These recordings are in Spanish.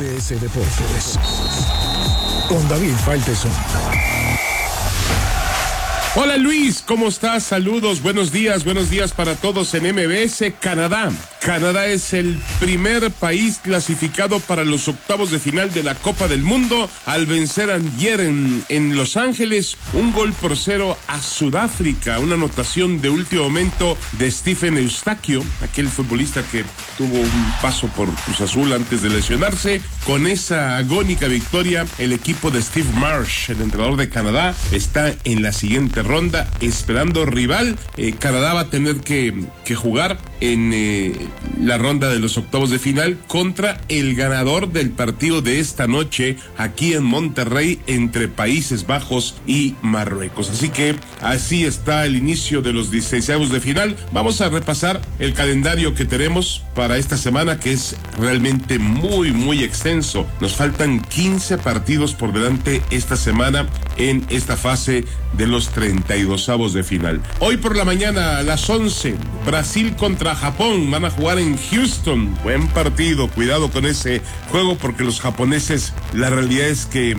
MBS Deportes con David Faitelson. Hola Luis, ¿cómo estás? Saludos, buenos días para todos en MBS. Canadá es el primer país clasificado para los octavos de final de la Copa del Mundo al vencer ayer en Los Ángeles 1-0 a Sudáfrica. Una anotación de último momento de Stephen Eustáquio, aquel futbolista que tuvo un paso por Cruz Azul antes de lesionarse. Con esa agónica victoria, el equipo de Steve Marsh, el entrenador de Canadá, está en la siguiente ronda esperando rival. Canadá va a tener que jugar en la ronda de los octavos de final contra el ganador del partido de esta noche aquí en Monterrey entre Países Bajos y Marruecos. Así que así está el inicio de los 16avos de final. Vamos a repasar el calendario que tenemos para esta semana, que es realmente muy extenso. Nos faltan 15 partidos por delante esta semana en esta fase de los 32avos de final. Hoy por la mañana a las 11, Brasil contra Japón, van a jugar en Houston. Buen partido, cuidado con ese juego porque los japoneses, la realidad es que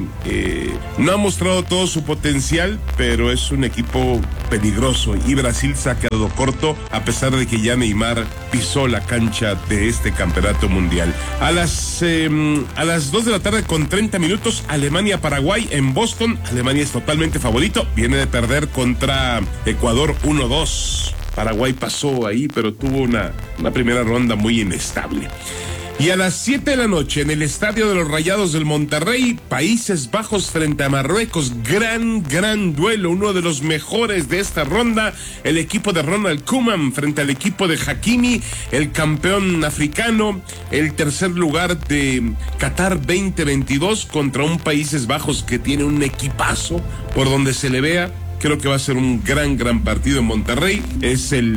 no han mostrado todo su potencial, pero es un equipo peligroso y Brasil se ha quedado corto a pesar de que ya Neymar pisó la cancha de este campeonato mundial. A las 2 de la tarde con 30 minutos, Alemania-Paraguay en Boston. Alemania es totalmente favorito, viene de perder contra Ecuador 1-2. Paraguay pasó ahí, pero tuvo una primera ronda muy inestable. Y a las 7 de la noche, en el estadio de los Rayados del Monterrey, Países Bajos frente a Marruecos. Gran duelo, uno de los mejores de esta ronda. El equipo de Ronald Koeman frente al equipo de Hakimi, el campeón africano, el tercer lugar de Qatar 2022 contra un Países Bajos que tiene un equipazo por donde se le vea. Creo que va a ser un gran partido en Monterrey. Es el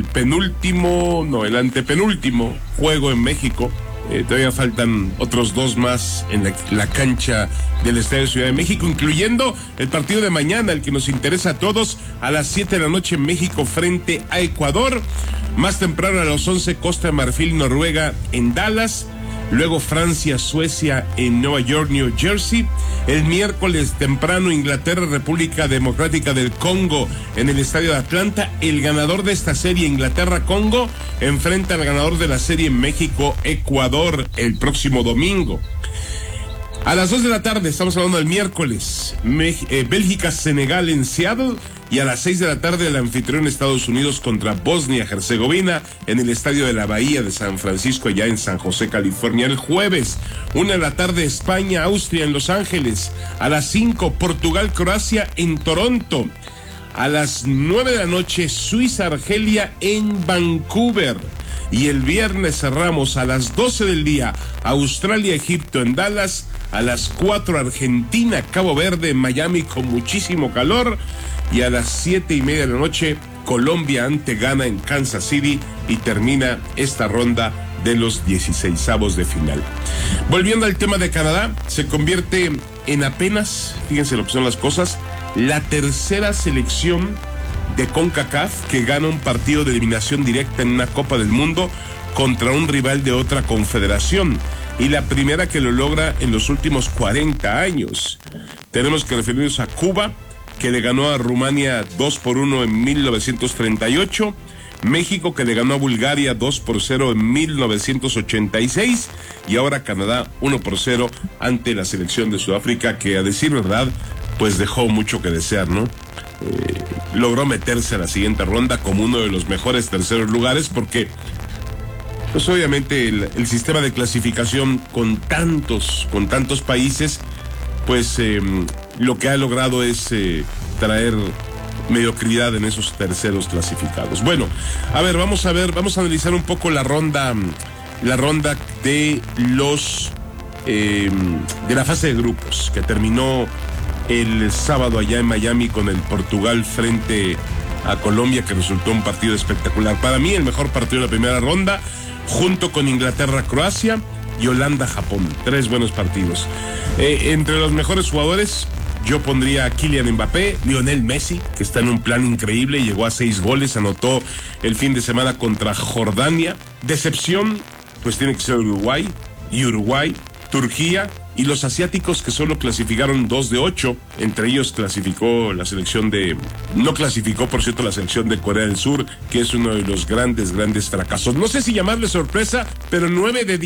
antepenúltimo juego en México. Todavía faltan otros dos más en la cancha del Estadio Ciudad de México, incluyendo el partido de mañana, el que nos interesa a todos, a las 7 de la noche en México frente a Ecuador. Más temprano a las 11, Costa de Marfil, Noruega en Dallas. Luego Francia, Suecia en Nueva York, New Jersey. El miércoles temprano Inglaterra, República Democrática del Congo en el Estadio de Atlanta. El ganador de esta serie, Inglaterra-Congo, enfrenta al ganador de la serie México-Ecuador el próximo domingo. A las 2 de la tarde, estamos hablando del miércoles, Bélgica-Senegal en Seattle. Y a las 6 de la tarde, el anfitrión Estados Unidos contra Bosnia-Herzegovina en el Estadio de la Bahía de San Francisco, allá en San José, California. El jueves, 1 de la tarde, España-Austria en Los Ángeles. A las 5, Portugal-Croacia en Toronto. A las 9 de la noche, Suiza-Argelia en Vancouver. Y el viernes cerramos a las 12 del día, Australia-Egipto en Dallas. A las 4, Argentina, Cabo Verde en Miami con muchísimo calor. Y a las 7:30 de la noche, Colombia ante Ghana en Kansas City. Y termina esta ronda de los 16avos de final. Volviendo al tema de Canadá, se convierte en apenas, fíjense lo que son las cosas, la tercera selección de CONCACAF que gana un partido de eliminación directa en una Copa del Mundo contra un rival de otra confederación. Y la primera que lo logra en los últimos 40 años. Tenemos que referirnos a Cuba, que le ganó a Rumania 2-1 en 1938. México, que le ganó a Bulgaria 2-0 en 1986. Y ahora Canadá 1-0 ante la selección de Sudáfrica, que a decir verdad, pues dejó mucho que desear, ¿no? Logró meterse a la siguiente ronda como uno de los mejores terceros lugares porque... pues obviamente el sistema de clasificación con tantos países, pues lo que ha logrado es traer mediocridad en esos terceros clasificados. Bueno, vamos a analizar un poco la ronda de los de la fase de grupos que terminó el sábado allá en Miami con el Portugal frente a Colombia, que resultó un partido espectacular. Para mí el mejor partido de la primera ronda, junto con Inglaterra-Croacia y Holanda-Japón. 3 buenos partidos. Entre los mejores jugadores, yo pondría a Kylian Mbappé, Lionel Messi, que está en un plan increíble, llegó a 6 goles, anotó el fin de semana contra Jordania. Decepción, pues tiene que ser Uruguay. Turquía, y los asiáticos que solo clasificaron 2 de 8, entre ellos clasificó la selección no clasificó, por cierto, la selección de Corea del Sur, que es uno de los grandes fracasos. No sé si llamarle sorpresa, pero 9 de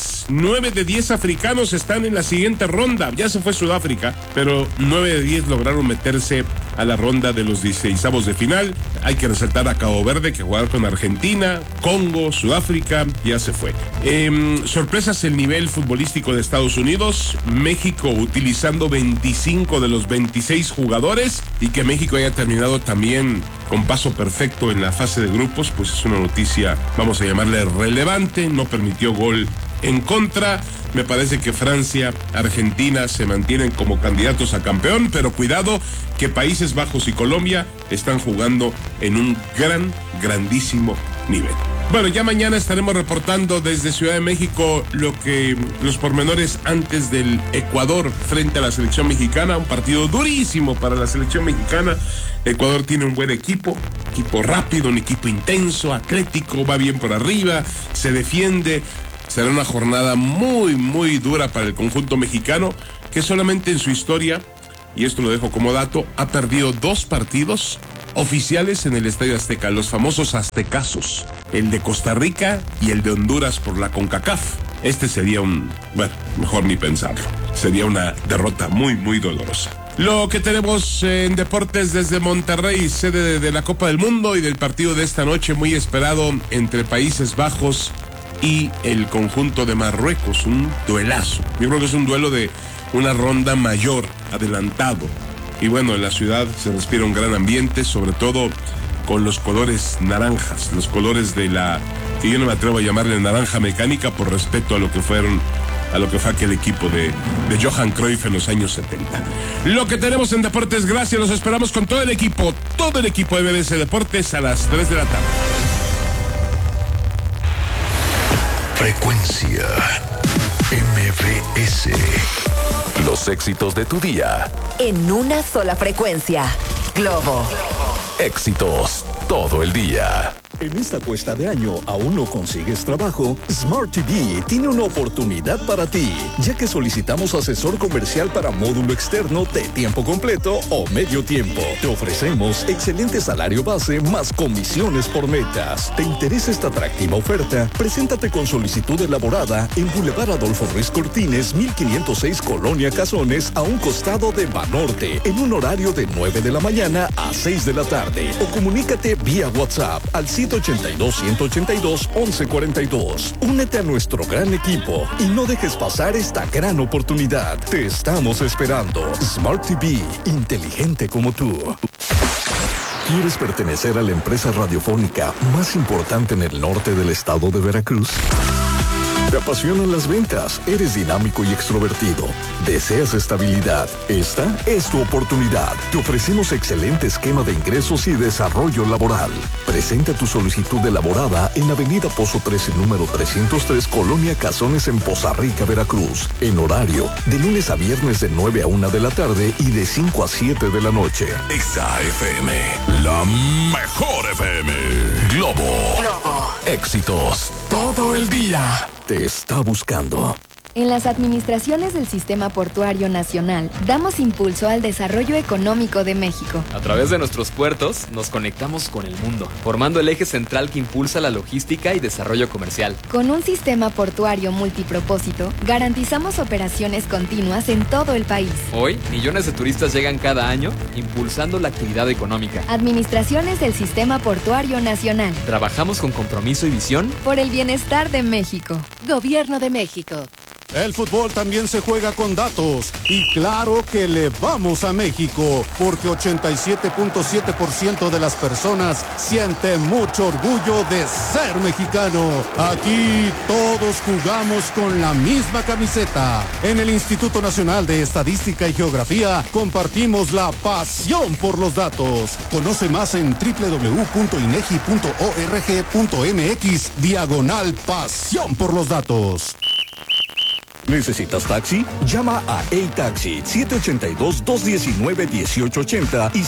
10 africanos están en la siguiente ronda. Ya se fue Sudáfrica, pero 9 de 10 lograron meterse a la ronda de los 16avos de final. Hay que resaltar a Cabo Verde, que jugaron con Argentina, Congo, Sudáfrica, ya se fue. Sorpresas el nivel futbolístico de Estados Unidos. México utilizando 25 de los 26 jugadores, y que México haya terminado también con paso perfecto en la fase de grupos, pues es una noticia, vamos a llamarle relevante. No permitió gol en contra. Me parece que Francia, Argentina se mantienen como candidatos a campeón, pero cuidado que Países Bajos y Colombia están jugando en un grandísimo nivel. Bueno, ya mañana estaremos reportando desde Ciudad de México los pormenores antes del Ecuador frente a la selección mexicana, un partido durísimo para la selección mexicana. Ecuador tiene un buen equipo rápido, un equipo intenso, atlético, va bien por arriba, se defiende. Será una jornada muy dura para el conjunto mexicano, que solamente en su historia, y esto lo dejo como dato, ha perdido 2 partidos oficiales en el Estadio Azteca, los famosos aztecazos, el de Costa Rica y el de Honduras por la CONCACAF. Este sería mejor ni pensarlo, sería una derrota muy dolorosa. Lo que tenemos en deportes desde Monterrey, sede de la Copa del Mundo, y del partido de esta noche muy esperado entre Países Bajos y el conjunto de Marruecos, un duelazo. Yo creo que es un duelo de una ronda mayor, adelantado. Y bueno, en la ciudad se respira un gran ambiente, sobre todo con los colores naranjas, los colores que yo no me atrevo a llamarle naranja mecánica por respeto a lo que fue aquel equipo de Johan Cruyff en los años 70. Lo que tenemos en Deportes, gracias, los esperamos con todo el equipo de BBC Deportes a las 3 de la tarde. Frecuencia MBS. Los éxitos de tu día en una sola frecuencia. Globo. Éxitos todo el día. En esta cuesta de año, ¿aún no consigues trabajo? Smart TV tiene una oportunidad para ti, ya que solicitamos asesor comercial para módulo externo de tiempo completo o medio tiempo. Te ofrecemos excelente salario base más comisiones por metas. ¿Te interesa esta atractiva oferta? Preséntate con solicitud elaborada en Boulevard Adolfo Ruiz Cortines, 1506 Colonia Cazones, a un costado de Banorte, en un horario de 9 de la mañana a 6 de la tarde. O comunícate vía WhatsApp al 182-182-1142. Únete a nuestro gran equipo y no dejes pasar esta gran oportunidad. Te estamos esperando. Smart TV, inteligente como tú. ¿Quieres pertenecer a la empresa radiofónica más importante en el norte del estado de Veracruz? ¿Te apasionan las ventas? ¿Eres dinámico y extrovertido? ¿Deseas estabilidad? Esta es tu oportunidad. Te ofrecemos excelente esquema de ingresos y desarrollo laboral. Presenta tu solicitud elaborada en Avenida Pozo 13, número 303, Colonia Cazones, en Poza Rica, Veracruz. En horario de lunes a viernes de 9 a 1 de la tarde y de 5 a 7 de la noche. Exa FM, la mejor FM. Globo. Éxitos todo el día. Te está buscando. En las administraciones del Sistema Portuario Nacional, damos impulso al desarrollo económico de México. A través de nuestros puertos, nos conectamos con el mundo, formando el eje central que impulsa la logística y desarrollo comercial. Con un sistema portuario multipropósito, garantizamos operaciones continuas en todo el país. Hoy, millones de turistas llegan cada año, impulsando la actividad económica. Administraciones del Sistema Portuario Nacional. Trabajamos con compromiso y visión por el bienestar de México. Gobierno de México. El fútbol también se juega con datos y claro que le vamos a México porque 87.7% de las personas siente mucho orgullo de ser mexicano. Aquí todos jugamos con la misma camiseta. En el Instituto Nacional de Estadística y Geografía compartimos la pasión por los datos. Conoce más en www.inegi.org.mx/pasión por los datos. ¿Necesitas taxi? Llama a A-Taxi 782-219-1880 y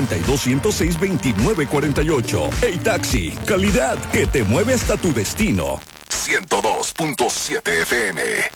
782-106-2948. A-Taxi, calidad que te mueve hasta tu destino. 102.7 FM.